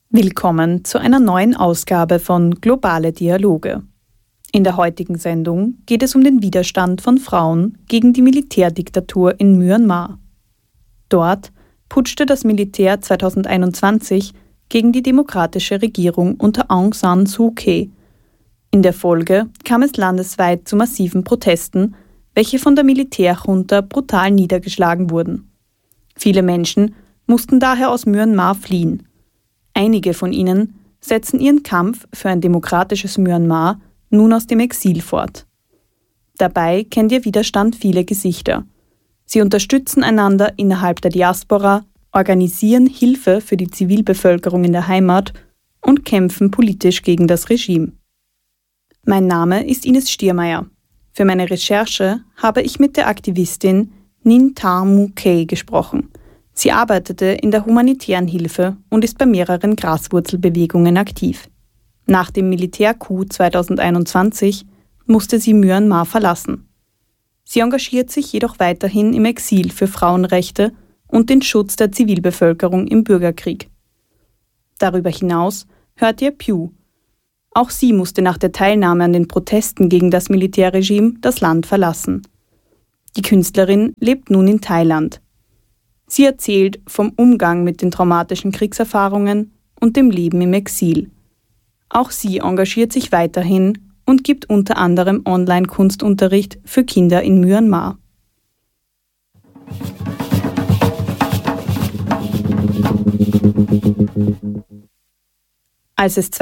Willkommen zu einer neuen Ausgabe von Globale Dialoge. In der heutigen Sendung geht es um den Widerstand von Frauen gegen die Militärdiktatur in Myanmar. Dort putschte das Militär 2021 gegen die demokratische Regierung unter Aung San Suu Kyi. In der Folge kam es landesweit zu massiven Protesten, welche von der Militärjunta brutal niedergeschlagen wurden. Viele Menschen mussten daher aus Myanmar fliehen. Einige von ihnen setzen ihren Kampf für ein demokratisches Myanmar nun aus dem Exil fort. Dabei kennt ihr Widerstand viele Gesichter. Sie unterstützen einander innerhalb der Diaspora, organisieren Hilfe für die Zivilbevölkerung in der Heimat und kämpfen politisch gegen das Regime. Mein Name ist Ines Stiermeier. Für meine Recherche habe ich mit der Aktivistin Ninh Tha Muu Kay gesprochen. Sie arbeitete in der humanitären Hilfe und ist bei mehreren Graswurzelbewegungen aktiv. Nach dem Militärcoup 2021 musste sie Myanmar verlassen. Sie engagiert sich jedoch weiterhin im Exil für Frauenrechte und den Schutz der Zivilbevölkerung im Bürgerkrieg. Darüber hinaus hört ihr Pugh. Auch sie musste nach der Teilnahme an den Protesten gegen das Militärregime das Land verlassen. Die Künstlerin lebt nun in Thailand. Sie erzählt vom Umgang mit den traumatischen Kriegserfahrungen und dem Leben im Exil. Auch sie engagiert sich weiterhin und gibt unter anderem Online-Kunstunterricht für Kinder in Myanmar. Als es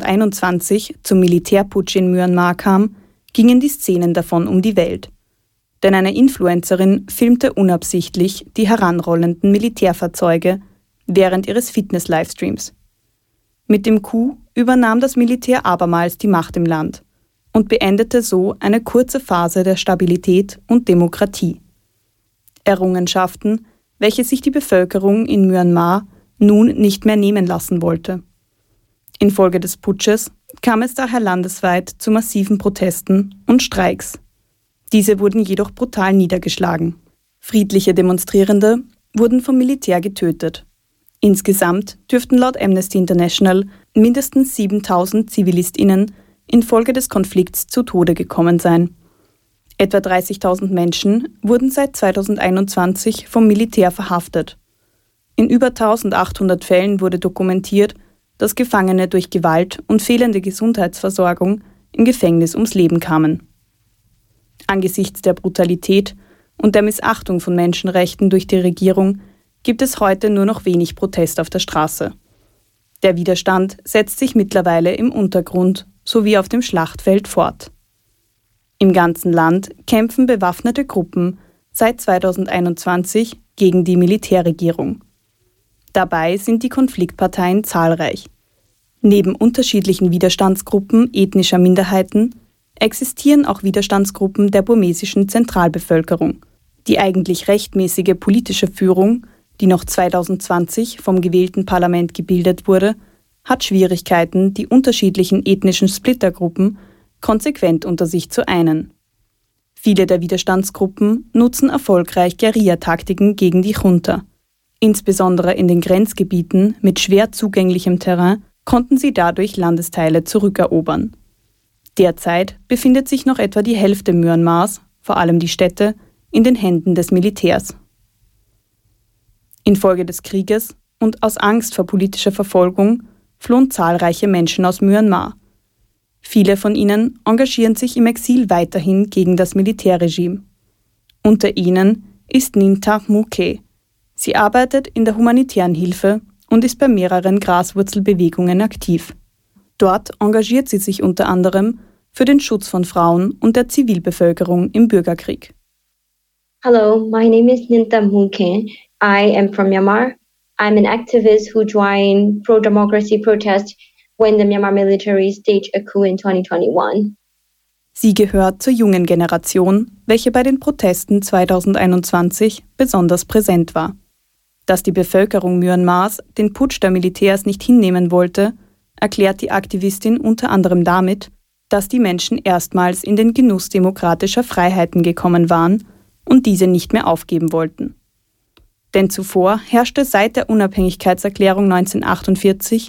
2021 zum Militärputsch in Myanmar kam, gingen die Szenen davon um die Welt. Denn eine Influencerin filmte unabsichtlich die heranrollenden Militärfahrzeuge während ihres Fitness-Livestreams. Mit dem Coup übernahm das Militär abermals die Macht im Land und beendete so eine kurze Phase der Stabilität und Demokratie. Errungenschaften, welche sich die Bevölkerung in Myanmar nun nicht mehr nehmen lassen wollte. Infolge des Putsches kam es daher landesweit zu massiven Protesten und Streiks. Diese wurden jedoch brutal niedergeschlagen. Friedliche Demonstrierende wurden vom Militär getötet. Insgesamt dürften laut Amnesty International mindestens 7.000 ZivilistInnen infolge des Konflikts zu Tode gekommen sein. Etwa 30.000 Menschen wurden seit 2021 vom Militär verhaftet. In über 1.800 Fällen wurde dokumentiert, dass Gefangene durch Gewalt und fehlende Gesundheitsversorgung im Gefängnis ums Leben kamen. Angesichts der Brutalität und der Missachtung von Menschenrechten durch die Regierung gibt es heute nur noch wenig Protest auf der Straße. Der Widerstand setzt sich mittlerweile im Untergrund sowie auf dem Schlachtfeld fort. Im ganzen Land kämpfen bewaffnete Gruppen seit 2021 gegen die Militärregierung. Dabei sind die Konfliktparteien zahlreich. Neben unterschiedlichen Widerstandsgruppen ethnischer Minderheiten existieren auch Widerstandsgruppen der burmesischen Zentralbevölkerung. Die eigentlich rechtmäßige politische Führung, die noch 2020 vom gewählten Parlament gebildet wurde, hat Schwierigkeiten, die unterschiedlichen ethnischen Splittergruppen konsequent unter sich zu einen. Viele der Widerstandsgruppen nutzen erfolgreich Guerillataktiken gegen die Junta. Insbesondere in den Grenzgebieten mit schwer zugänglichem Terrain konnten sie dadurch Landesteile zurückerobern. Derzeit befindet sich noch etwa die Hälfte Myanmars, vor allem die Städte, in den Händen des Militärs. Infolge des Krieges und aus Angst vor politischer Verfolgung flohen zahlreiche Menschen aus Myanmar. Viele von ihnen engagieren sich im Exil weiterhin gegen das Militärregime. Unter ihnen ist Ninh Tha Muu Kay. Sie arbeitet in der humanitären Hilfe und ist bei mehreren Graswurzelbewegungen aktiv. Dort engagiert sie sich unter anderem für den Schutz von Frauen und der Zivilbevölkerung im Bürgerkrieg. Hello, my name is Ninh Tha Muu Kay. I am from Myanmar. I'm an activist who joined pro-democracy protests when the Myanmar military staged a coup in 2021. Sie gehört zur jungen Generation, welche bei den Protesten 2021 besonders präsent war. Dass die Bevölkerung Myanmars den Putsch der Militärs nicht hinnehmen wollte, erklärt die Aktivistin unter anderem damit, dass die Menschen erstmals in den Genuss demokratischer Freiheiten gekommen waren und diese nicht mehr aufgeben wollten. Denn zuvor herrschte seit der Unabhängigkeitserklärung 1948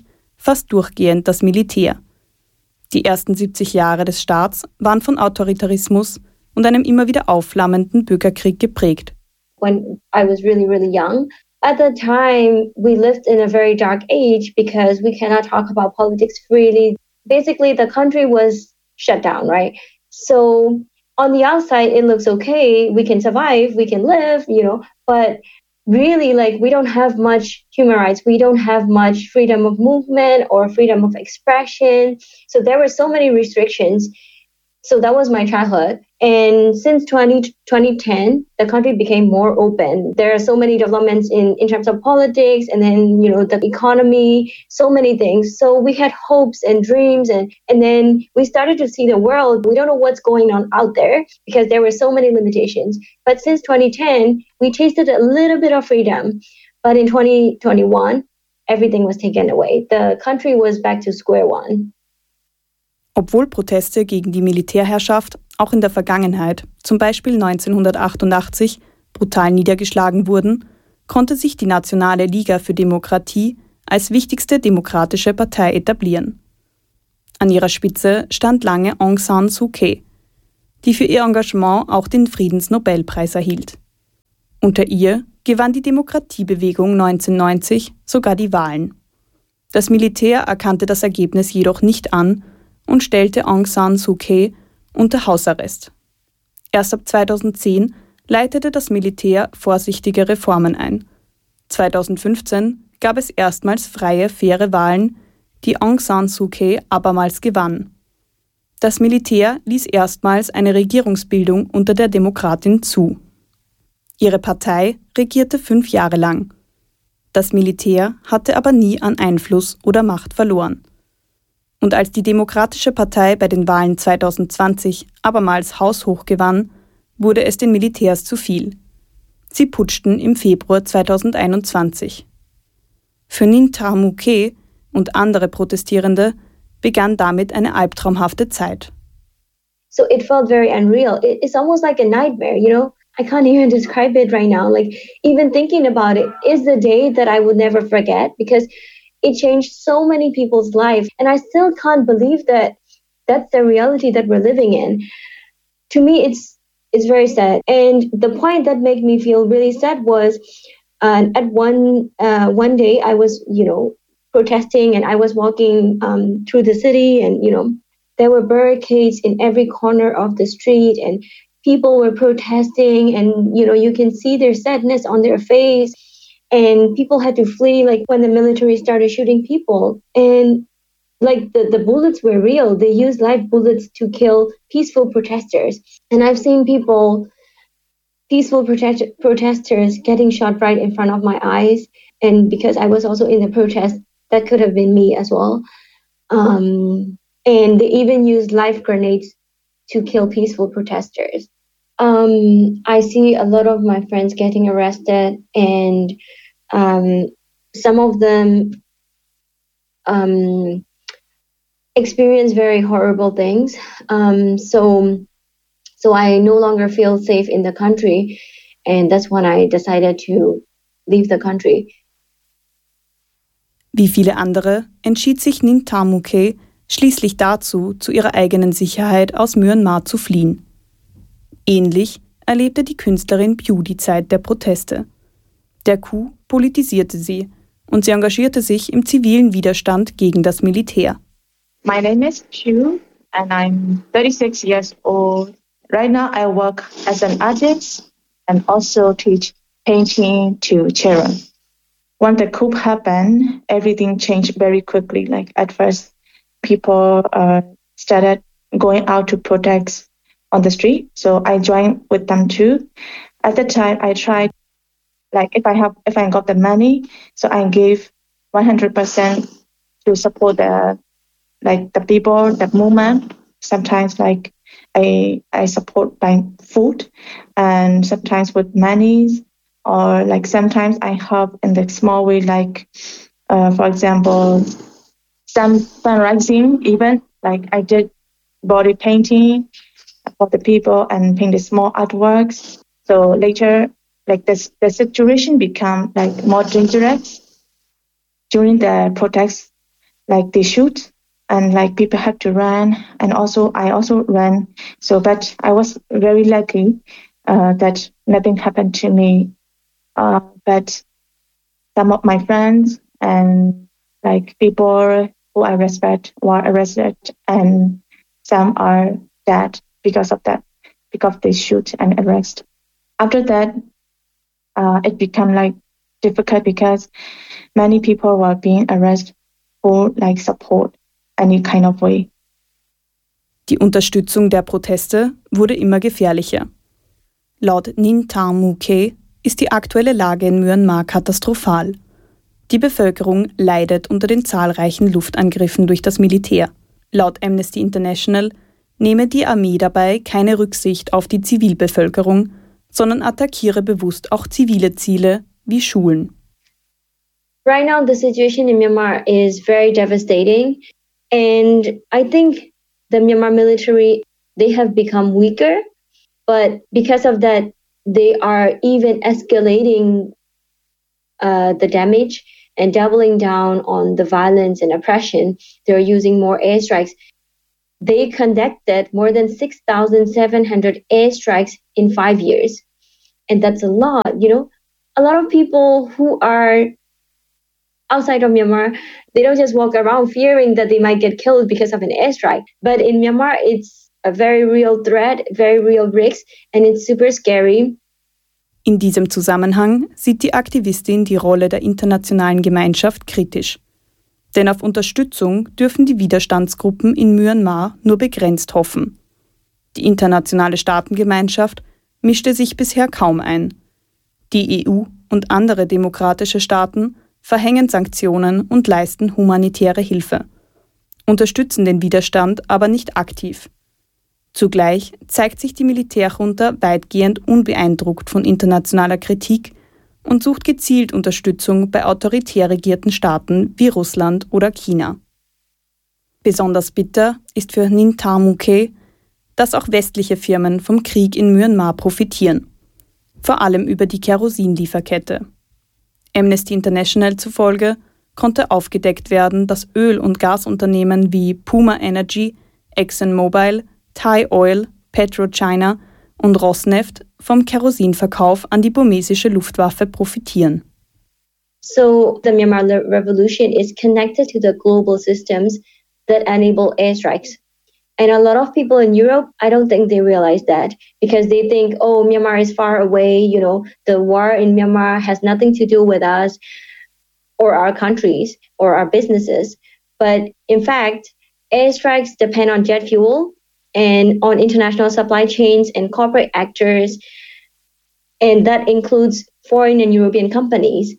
fast durchgehend das Militär. Die ersten 70 Jahre des Staats waren von Autoritarismus und einem immer wieder aufflammenden Bürgerkrieg geprägt. When I was really, really young, at the time we lived in a very dark age because we cannot talk about politics freely. Basically, the country was shut down, right? So on the outside, it looks okay. We can survive, we can live, but really, we don't have much human rights. We don't have much freedom of movement or freedom of expression. So there were so many restrictions. So that was my childhood. And since 2010, the country became more open. There are so many developments in terms of politics and then, the economy, so many things. So we had hopes and dreams and then we started to see the world. We don't know what's going on out there because there were so many limitations. But since 2010, we tasted a little bit of freedom. But in 2021, everything was taken away. The country was back to square one. Obwohl Proteste gegen die Militärherrschaft auch in der Vergangenheit, zum Beispiel 1988, brutal niedergeschlagen wurden, konnte sich die Nationale Liga für Demokratie als wichtigste demokratische Partei etablieren. An ihrer Spitze stand lange Aung San Suu Kyi, die für ihr Engagement auch den Friedensnobelpreis erhielt. Unter ihr gewann die Demokratiebewegung 1990 sogar die Wahlen. Das Militär erkannte das Ergebnis jedoch nicht an und stellte Aung San Suu Kyi unter Hausarrest. Erst ab 2010 leitete das Militär vorsichtige Reformen ein. 2015 gab es erstmals freie, faire Wahlen, die Aung San Suu Kyi abermals gewann. Das Militär ließ erstmals eine Regierungsbildung unter der Demokratin zu. Ihre Partei regierte 5 Jahre lang. Das Militär hatte aber nie an Einfluss oder Macht verloren. Und als die Demokratische Partei bei den Wahlen 2020 abermals haushoch gewann, wurde es den Militärs zu viel. Sie putschten im Februar 2021. Für Ninh Tha Muu Khet und andere Protestierende begann damit eine albtraumhafte Zeit. So it felt very unreal. It's almost like a nightmare, I can't even describe it right now. Even thinking about it is the day that I would never forget because it changed so many people's lives. And I still can't believe that that's the reality that we're living in. To me, it's very sad. And the point that made me feel really sad was at one day I was, protesting and I was walking through the city and, there were barricades in every corner of the street and people were protesting and, you can see their sadness on their face. And people had to flee, when the military started shooting people. And, the bullets were real. They used live bullets to kill peaceful protesters. And I've seen peaceful protesters getting shot right in front of my eyes. And because I was also in the protest, that could have been me as well. And they even used live grenades to kill peaceful protesters. I see a lot of my friends getting arrested and some of them experience very horrible things. So I no longer feel safe in the country, and that's when I decided to leave the country. Wie viele andere entschied sich Ninh Tha Muu Khet schließlich dazu, zu ihrer eigenen Sicherheit aus Myanmar zu fliehen. Ähnlich erlebte die Künstlerin Phu die Zeit der Proteste. Der Coup politisierte sie und sie engagierte sich im zivilen Widerstand gegen das Militär. My name is Phu and I'm 36 years old. Right now I work as an artist and also teach painting to children. When the coup happened, everything changed very quickly. At first, people started going out to protest on the street. So I joined with them too. At the time, I tried, if I got the money, so I gave 100% to support the people, the movement. Sometimes I support by food and sometimes with monies, or sometimes I help in the small way, for example, some fundraising event, I did body painting for the people and painted small artworks. So later, the situation become more dangerous during the protests. like they shoot and like people have to run, and I also ran. So, but I was very lucky that nothing happened to me. But some of my friends and like people who I respect were arrested, and some are dead because of that, because they shoot and arrest. After that, it became like difficult because many people were being arrested for like support any kind of way. Die Unterstützung der Proteste wurde immer gefährlicher. Laut Ninh Tham Mue Kea ist die aktuelle Lage in Myanmar katastrophal. Die Bevölkerung leidet unter den zahlreichen Luftangriffen durch das Militär. Laut Amnesty International nehme die Armee dabei keine Rücksicht auf die Zivilbevölkerung, sondern attackiere bewusst auch zivile Ziele wie Schulen. Right now, the situation in Myanmar is very devastating. And I think the Myanmar military, they have become weaker. But because of that, they are even escalating the damage and doubling down on the violence and oppression. They're using more airstrikes. They conducted more than 6,700 airstrikes in 5 years. And that's a lot, you know. A lot of people who are outside of Myanmar, they don't just walk around fearing that they might get killed because of an airstrike. But in Myanmar, it's a very real threat, very real risk, and it's super scary. In diesem Zusammenhang sieht die Aktivistin die Rolle der internationalen Gemeinschaft kritisch. Denn auf Unterstützung dürfen die Widerstandsgruppen in Myanmar nur begrenzt hoffen. Die internationale Staatengemeinschaft mischte sich bisher kaum ein. Die EU und andere demokratische Staaten verhängen Sanktionen und leisten humanitäre Hilfe, unterstützen den Widerstand aber nicht aktiv. Zugleich zeigt sich die Militärjunta weitgehend unbeeindruckt von internationaler Kritik und sucht gezielt Unterstützung bei autoritär regierten Staaten wie Russland oder China. Besonders bitter ist für Ninh Tham Mue Kea, dass auch westliche Firmen vom Krieg in Myanmar profitieren, vor allem über die Kerosinlieferkette. Amnesty International zufolge konnte aufgedeckt werden, dass Öl- und Gasunternehmen wie Puma Energy, ExxonMobil, Thai Oil, PetroChina und Rosneft vom Kerosinverkauf an die burmesische Luftwaffe profitieren. So the Myanmar revolution is connected to the global systems that enable airstrikes. And a lot of people in Europe, I don't think they realize that because they think, oh, Myanmar is far away, you know, the war in Myanmar has nothing to do with us or our countries or our businesses. But in fact, airstrikes depend on jet fuel and on international supply chains and corporate actors, and that includes foreign and European companies.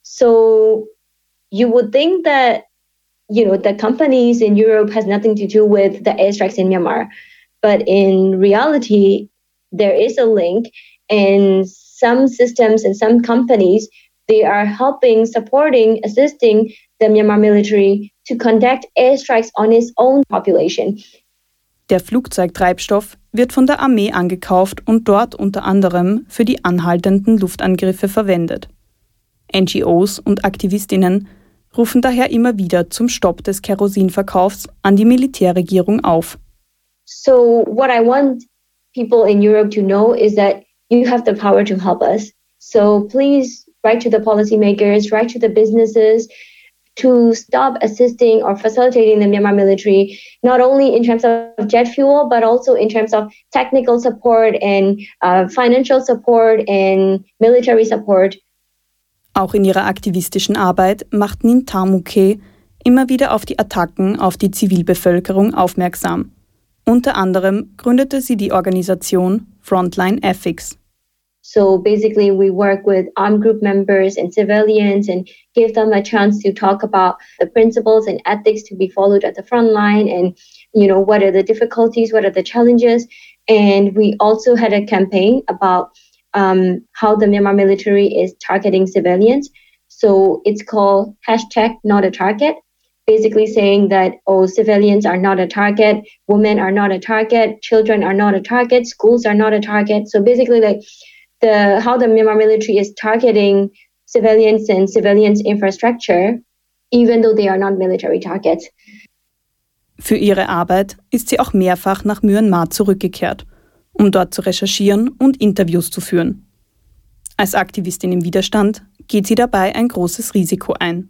So you would think that, you know, the companies in Europe has nothing to do with the airstrikes in Myanmar. But in reality, there is a link, and some systems and some companies, they are helping, supporting, assisting the Myanmar military to conduct airstrikes on its own population. Der Flugzeugtreibstoff wird von der Armee angekauft und dort unter anderem für die anhaltenden Luftangriffe verwendet. NGOs und Aktivistinnen rufen daher immer wieder zum Stopp des Kerosinverkaufs an die Militärregierung auf. So what I want people in Europe to know is that you have the power to help us. So please write to the policymakers, write to the businesses to stop assisting or facilitating the Myanmar military, not only in terms of jet fuel, but also in terms of technical support and financial support and military support. Auch in ihrer aktivistischen Arbeit macht Ninh Tham Mue Kea immer wieder auf die Attacken auf die Zivilbevölkerung aufmerksam. Unter anderem gründete sie die Organisation Frontline Ethics. So basically we work with armed group members and civilians and give them a chance to talk about the principles and ethics to be followed at the front line and, you know, what are the difficulties, what are the challenges. And we also had a campaign about how the Myanmar military is targeting civilians. So it's called #NotATarget, basically saying that, oh, civilians are not a target, women are not a target, children are not a target, schools are not a target. So basically like how the Myanmar military is targeting civilians and civilians' infrastructure even though they are not military targets. Für ihre Arbeit ist sie auch mehrfach nach Myanmar zurückgekehrt, um dort zu recherchieren und Interviews zu führen. Als Aktivistin im Widerstand geht sie dabei ein großes Risiko ein.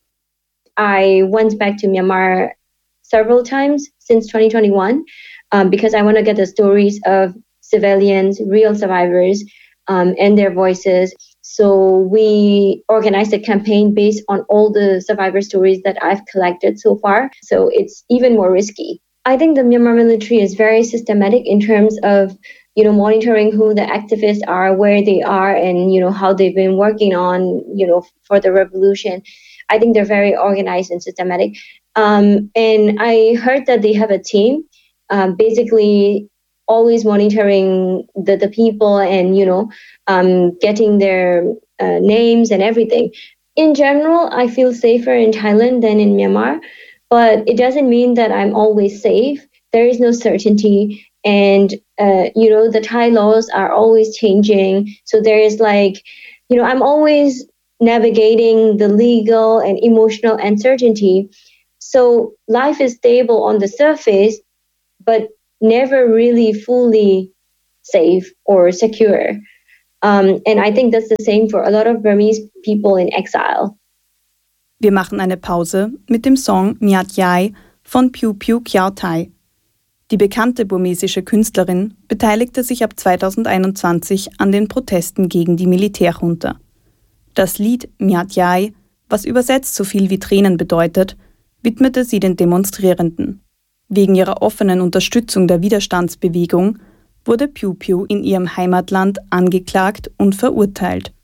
I went back to Myanmar several times since 2021 because I want to get the stories of civilians, real survivors, and their voices. So we organized a campaign based on all the survivor stories that I've collected so far. So it's even more risky. I think the Myanmar military is very systematic in terms of, monitoring who the activists are, where they are, and, how they've been working on, for the revolution. I think they're very organized and systematic. And I heard that they have a team, basically always monitoring the people and, getting their names and everything. In general, I feel safer in Thailand than in Myanmar, but it doesn't mean that I'm always safe. There is no certainty. And, the Thai laws are always changing. So there is I'm always navigating the legal and emotional uncertainty. So life is stable on the surface, but never really fully safe or secure. And I think that's the same for a lot of Burmese people in exile. Wir machen eine Pause mit dem Song Myat Yai von Piu Piu Kyaw Thai. Die bekannte burmesische Künstlerin beteiligte sich ab 2021 an den Protesten gegen die Militärjunta. Das Lied Myat Yai, was übersetzt so viel wie Tränen bedeutet, widmete sie den Demonstrierenden. Wegen ihrer offenen Unterstützung der Widerstandsbewegung wurde Piu Piu in ihrem Heimatland angeklagt und verurteilt.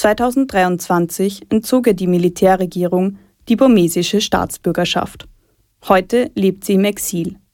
2023 entzog ihr die Militärregierung die burmesische Staatsbürgerschaft. Heute lebt sie im Exil.